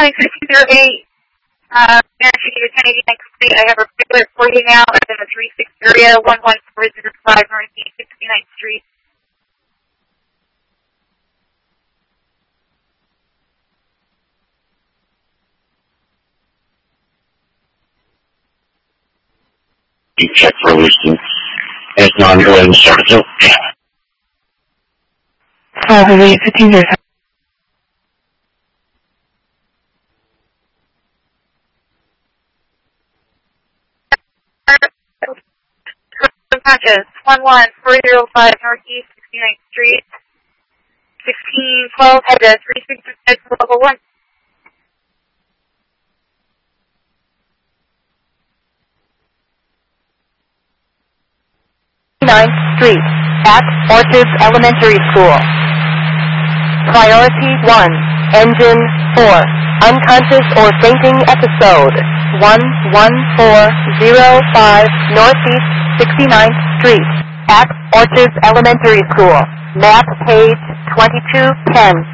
1608, Massachusetts, 1089th Street. I have a regular for you now. It's in the 36 area, 11405 Northeast 69th Street. You check for Houston. As non, go ahead and start it. Hawaii 15 Patches, 11405 Northeast 69th Street. 1612 Hedges, 36 level 1. 9th Street, at Orchards Elementary School. Priority 1, Engine 4, unconscious or fainting episode, 11405 Northeast 69th Street, at Orchards Elementary School. Map page 2210.